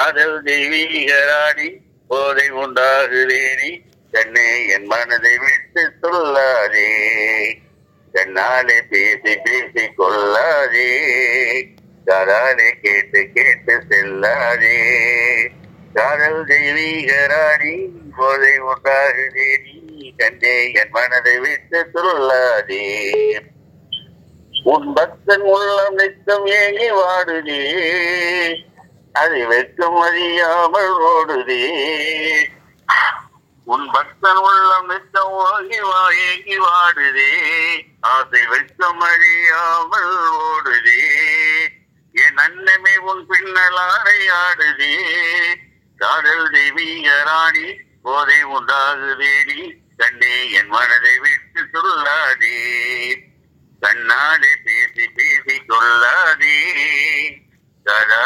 காதல் தெய்வீகராணி போதை உண்டாகுதேனி கண்ணே என் மனதை விட்டு சொல்லாதே கண்ணாலே பேசி பேசி கொள்ளாதே காதாலே கேட்டு கேட்டு செல்லாதே காதல் தெய்வீகராணி போதை உண்டாகுதேனி கண்ணே என் மனதை விட்டு சொல்லாதே உன் பக்தன் உள்ளம் நித்தம் ஏங்கி வாடுதே அது வெட்கம் அறியாமல் ஓடுதே உன் பக்தன் உள்ளம் நித்தம் ஏங்கி வாடுதே ஆசை வெட்கம் அறியாமல் ஓடுதே என் அன்னமே உன் பின்னலாடை ஆடுதே காதல் தெய்வீகராணி போதை உண்டாகுதேடி கண்ணே என் மனதை விட்டு சொல்லாதே கண்ணாலே பேசி பேசி கொள்ளாதே